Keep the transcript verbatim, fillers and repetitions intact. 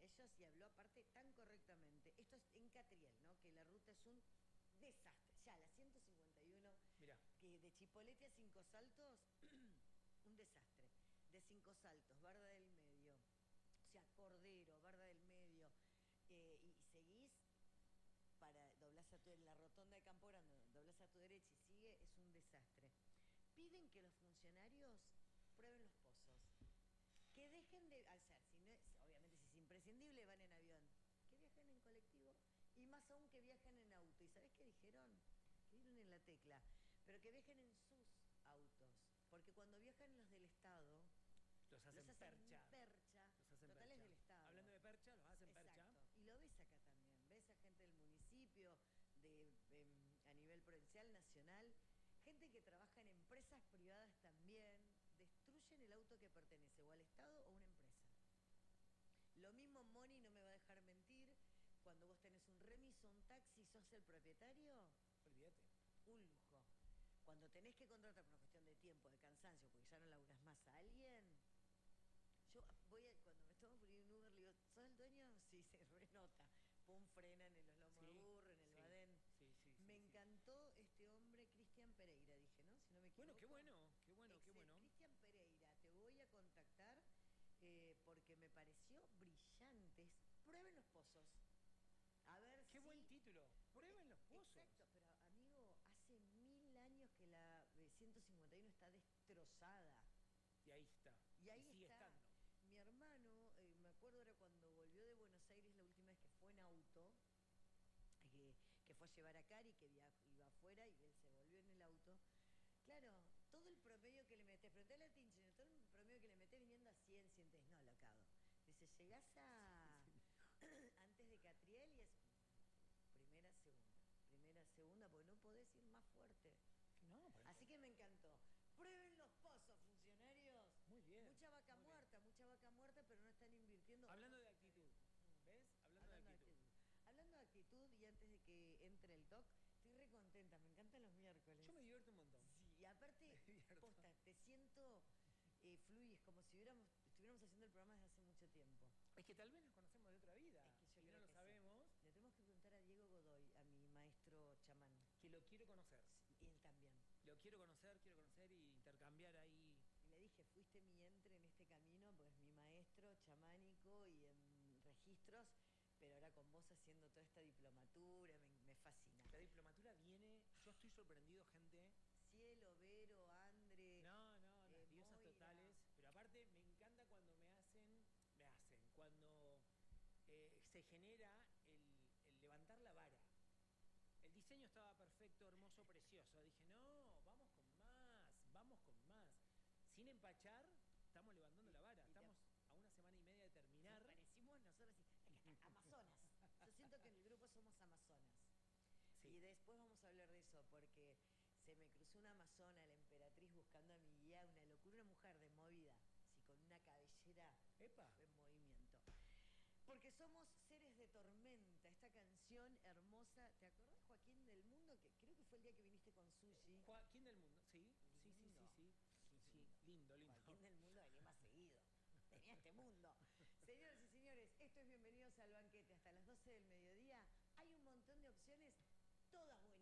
ellos, y habló aparte tan correctamente. Esto es en Catriel, ¿no? Que la ruta es un desastre. Ya, la ciento cincuenta y uno, Mirá. que de Chipolete a Cinco Saltos, un desastre. De Cinco Saltos, Barda del Medio, o sea, Cordero, Barda del Medio, eh, y, y seguís para doblás a tu, en la rotonda de Campo Grande, doblás a tu derecha y sigue, es un desastre. Piden que los funcionarios prueben los pozos. Que dejen de hacer, si no es, obviamente si es imprescindible, van en avión. Que viajen en colectivo y más aún que viajen en auto. ¿Y sabés qué dijeron? Que dieron en la tecla. Pero que viajen en sus autos. Porque cuando viajan los del Estado, Los hacen, los hacen percha. percha, Los hacen totales percha. del Estado. Hablando de percha, los hacen Exacto. percha. Y lo ves acá también. Ves a gente del municipio, de, de, a nivel provincial, nacional, gente que trabaja en empresas privadas también, destruyen el auto que pertenece o al Estado o a una empresa. Lo mismo Moni, no me va a dejar mentir, cuando vos tenés un remis o un taxi, sos el propietario, Olvídate. un lujo. Cuando tenés que contratar por una cuestión de tiempo, de cansancio, porque ya no laburás más a alguien, yo voy a, cuando me tomo por ir en Uber, le digo, ¿sos el dueño? Sí, se renota. Pum, frenan en los lomos Sí, de burro, en el sí, badén. sí, sí, sí, Me sí. encantó este hombre, Cristian Pereira, dije, ¿no? Si no me equivoco. Bueno, qué bueno, qué bueno, qué bueno. Cristian Pereira, te voy a contactar eh, porque me pareció brillante. Prueben los pozos. A ver Qué si... buen título. Prueben los pozos. Exacto, pero amigo, hace mil años que la eh, ciento cincuenta y uno está destrozada. Y ahí está. Y ahí sigue está. estando. Mi hermano, eh, me acuerdo ahora cuando volvió de Buenos Aires la última vez que fue en auto, eh, que fue a llevar a Cari, que via- iba afuera y él se volvió en el auto. Claro, todo el promedio que le metés, preguntale a Tinchen, todo el promedio que le metés viniendo a cien, cientes, no, locado. Dice, llegás a... antes de Catriel y es primera, segunda, primera, segunda, porque no podés ir más fuerte. No, por Así que me encantó. Prueben los pozos, funcionarios. Muy bien. Mucha vaca muy muerta, bien. mucha vaca muerta, pero no están invirtiendo. Hablando no de se está actitud. bien. ¿Ves? Hablando, Hablando de actitud. Hablando de actitud, y antes de que entre el doc, estoy re contenta, me encantan los miércoles. Yo me divierto un montón. Sí, y aparte, Me divierto. posta, te siento, eh, fluyes, como si hubiéramos, estuviéramos haciendo el programa desde hace mucho tiempo. Es que tal vez nos conocemos de otra vida. Es que yo y creo no lo que sabemos. Sí. Le tenemos que preguntar a Diego Godoy, a mi maestro chamán. Que lo quiero conocer. Y él también. Lo quiero conocer, quiero conocer y intercambiar ahí. Y le dije, fuiste mi entre en este camino, pues mi maestro chamánico y en registros, pero ahora con vos haciendo toda esta diplomatura, me, me fascina. La diplomatura viene, yo estoy sorprendido, gente. Cielo, Vero, Andre. No, no, las eh, diosas Moira. totales. Pero aparte me encanta cuando me hacen, me hacen, cuando eh, se genera el, el levantar la vara. El diseño estaba perfecto, hermoso, precioso. Dije, no, vamos con más, vamos con más. Sin empachar, estamos levantando Y- la vara. y te- Estamos a una semana y media de terminar. Nos parecimos nosotros, y- Amazonas. Yo siento que en el grupo somos Amazonas. Sí. Y después vamos a hablar de eso, porque se me cruzó una amazona, la emperatriz, buscando a mi guía, una locura, una mujer desmovida, así con una cabellera Epa. en movimiento. Porque somos seres de tormenta, esta canción hermosa. ¿Te acordás, Joaquín del Mundo? Que creo que fue el día que viniste con Sushi. Joaquín del Mundo, sí, sí, sí, sí, sí. Sí, lindo, lindo. Joaquín del Mundo venía más seguido. Tenía este mundo. Señoras y señores, esto es Bienvenidos al Banquete. Hasta las doce del mediodía hay un montón de opciones, todas buenas.